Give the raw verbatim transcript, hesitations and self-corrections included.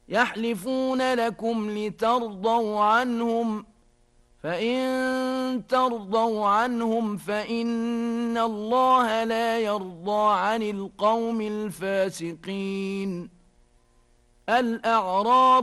يحلفون لكم لترضوا عنهم، فإن ترضوا عنهم فإن الله لا يرضى عن القوم الفاسقين. الأعراب